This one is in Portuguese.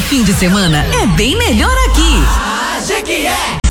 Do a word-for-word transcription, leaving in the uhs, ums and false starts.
fim de semana é bem melhor aqui. Ah, Jequié.